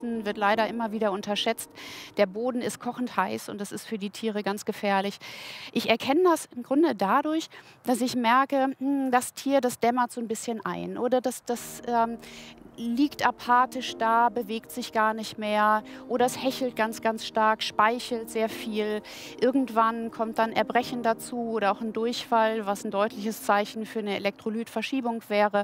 wird leider immer wieder unterschätzt. Der Boden ist kochend heiß und das ist für die Tiere ganz gefährlich. Ich erkenne das im Grunde dadurch, dass ich merke, das Tier, das dämmert so ein bisschen ein oder das liegt apathisch da, bewegt sich gar nicht mehr oder es hechelt ganz, ganz stark, speichelt sehr viel. Irgendwann kommt dann Erbrechen dazu oder auch ein Durchfall, was ein deutliches Zeichen für eine Elektrolytverschiebung wäre.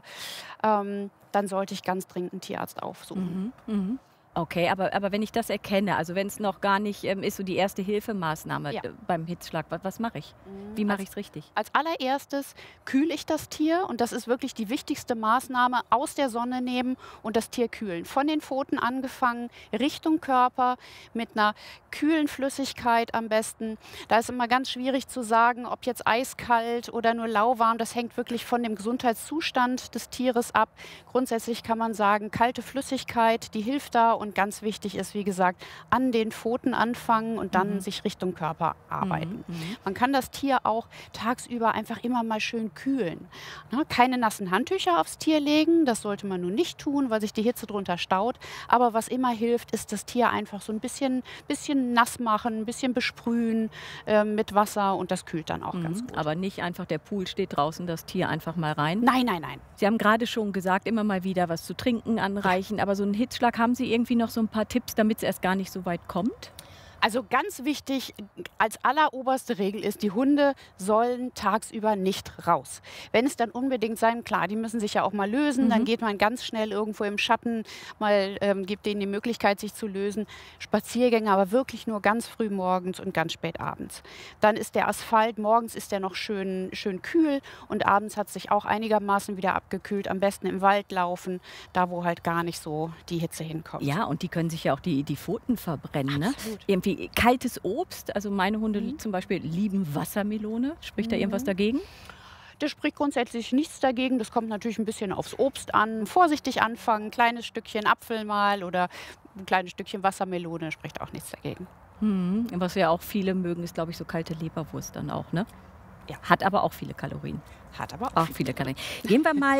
Dann sollte ich ganz dringend einen Tierarzt aufsuchen. Mhm. Okay, aber wenn ich das erkenne, also wenn es noch gar nicht ist, so die erste Hilfemaßnahme Ja. beim Hitzschlag, was mache ich? Wie mache ich es richtig? Als allererstes kühle ich das Tier und das ist wirklich die wichtigste Maßnahme, aus der Sonne nehmen und das Tier kühlen. Von den Pfoten angefangen, Richtung Körper mit einer kühlen Flüssigkeit am besten. Da ist immer ganz schwierig zu sagen, ob jetzt eiskalt oder nur lauwarm. Das hängt wirklich von dem Gesundheitszustand des Tieres ab. Grundsätzlich kann man sagen, kalte Flüssigkeit, die hilft da und ganz wichtig ist, wie gesagt, an den Pfoten anfangen und dann sich Richtung Körper arbeiten. Man kann das Tier auch tagsüber einfach immer mal schön kühlen. Ne, keine nassen Handtücher aufs Tier legen, das sollte man nun nicht tun, weil sich die Hitze drunter staut. Aber was immer hilft, ist das Tier einfach so ein bisschen nass machen, ein bisschen besprühen mit Wasser und das kühlt dann auch ganz gut. Aber nicht einfach der Pool steht draußen, das Tier einfach mal rein. Nein, nein, nein. Sie haben gerade schon gesagt, immer mal wieder was zu trinken anreichen. Aber so einen Hitzschlag, haben Sie irgendwie noch so ein paar Tipps, damit es erst gar nicht so weit kommt? Also ganz wichtig, als alleroberste Regel ist, die Hunde sollen tagsüber nicht raus. Wenn es dann unbedingt sein, klar, die müssen sich ja auch mal lösen, dann geht man ganz schnell irgendwo im Schatten, gibt denen die Möglichkeit, sich zu lösen. Spaziergänge aber wirklich nur ganz früh morgens und ganz spät abends. Dann ist der Asphalt, morgens ist der noch schön kühl und abends hat sich auch einigermaßen wieder abgekühlt. Am besten im Wald laufen, da wo halt gar nicht so die Hitze hinkommt. Ja, und die können sich ja auch die Pfoten verbrennen. Ne? Absolut. Irgendwie kaltes Obst, also meine Hunde zum Beispiel lieben Wassermelone. Spricht da irgendwas dagegen? Das spricht grundsätzlich nichts dagegen. Das kommt natürlich ein bisschen aufs Obst an. Vorsichtig anfangen, kleines Stückchen Apfel mal oder ein kleines Stückchen Wassermelone, spricht auch nichts dagegen. Was ja auch viele mögen, ist, glaube ich, so kalte Leberwurst dann auch, ne? Ja. Hat aber auch viele Kalorien. Hat aber Auch viele Kalorien. Gehen wir mal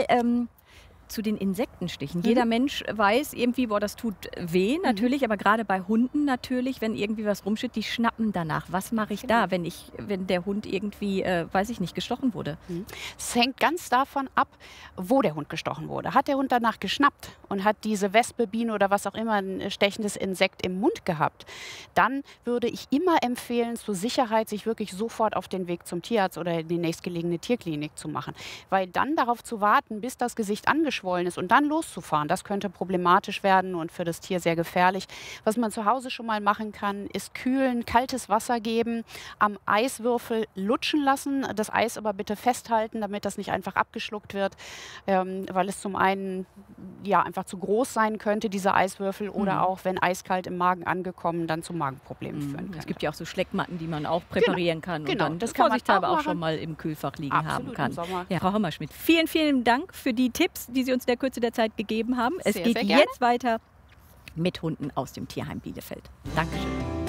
zu den Insektenstichen. Jeder Mensch weiß irgendwie, boah, das tut weh natürlich, aber gerade bei Hunden natürlich, wenn irgendwie was rumsteht, die schnappen danach. Was mache ich da, wenn der Hund irgendwie, weiß ich nicht, gestochen wurde? Es hängt ganz davon ab, wo der Hund gestochen wurde. Hat der Hund danach geschnappt und hat diese Wespe, Biene oder was auch immer, ein stechendes Insekt im Mund gehabt, dann würde ich immer empfehlen, zur Sicherheit sich wirklich sofort auf den Weg zum Tierarzt oder in die nächstgelegene Tierklinik zu machen. Weil dann darauf zu warten, bis das Gesicht angeschwollen ist und dann loszufahren, das könnte problematisch werden und für das Tier sehr gefährlich. Was man zu Hause schon mal machen kann, ist kühlen, kaltes Wasser geben, am Eiswürfel lutschen lassen, das Eis aber bitte festhalten, damit das nicht einfach abgeschluckt wird, weil es zum einen ja einfach zu groß sein könnte, diese Eiswürfel, oder auch, wenn eiskalt im Magen angekommen, dann zu Magenproblemen führen könnte. Es gibt ja auch so Schleckmatten, die man auch präparieren kann und dann das kann man vorsichtshalber auch machen. schon mal im Kühlfach liegen Absolut haben im kann. Sommer. Ja, Frau Hammerschmidt, vielen, vielen Dank für die Tipps, die Sie uns in der Kürze der Zeit gegeben haben. Es Sehr, geht sehr gerne. jetzt weiter mit Hunden aus dem Tierheim Bielefeld. Dankeschön.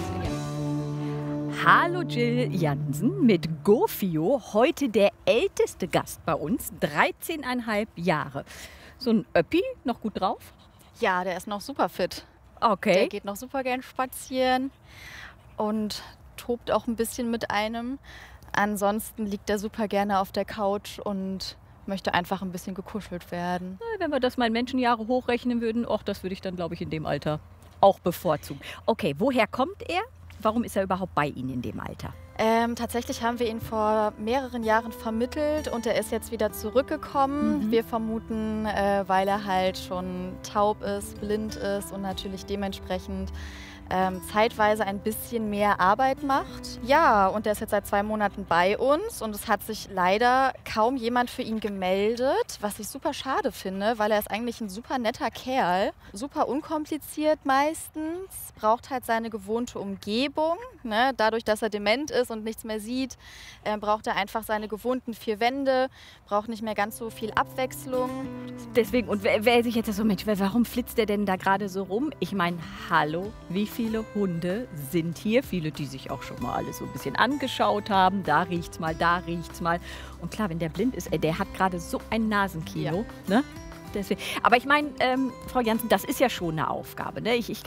Hallo Jill Jansen mit Gofio, heute der älteste Gast bei uns, 13,5 Jahre. So ein Öppi, noch gut drauf? Ja, der ist noch super fit. Okay. Der geht noch super gern spazieren und tobt auch ein bisschen mit einem. Ansonsten liegt er super gerne auf der Couch und möchte einfach ein bisschen gekuschelt werden. Wenn wir das mal in Menschenjahre hochrechnen würden, das würde ich dann, glaube ich, in dem Alter auch bevorzugen. Okay, woher kommt er? Warum ist er überhaupt bei Ihnen in dem Alter? Tatsächlich haben wir ihn vor mehreren Jahren vermittelt und er ist jetzt wieder zurückgekommen. Wir vermuten, weil er halt schon taub ist, blind ist und natürlich dementsprechend zeitweise ein bisschen mehr Arbeit macht. Ja, und er ist jetzt seit 2 Monaten bei uns und es hat sich leider kaum jemand für ihn gemeldet, was ich super schade finde, weil er ist eigentlich ein super netter Kerl. Super unkompliziert meistens, braucht halt seine gewohnte Umgebung. Ne? Dadurch, dass er dement ist und nichts mehr sieht, braucht er einfach seine gewohnten 4 Wände, braucht nicht mehr ganz so viel Abwechslung. Deswegen, und wer sich jetzt so, Mensch, warum flitzt der denn da gerade so rum? Ich meine, hallo, wie viele Hunde sind hier? Viele, die sich auch schon mal alles so ein bisschen angeschaut haben. Da riecht's mal, da riecht's mal. Und klar, wenn der blind ist, der hat gerade so ein Nasenkino. Ne? Deswegen. Aber ich meine, Frau Jansen, das ist ja schon eine Aufgabe. Ne? Ich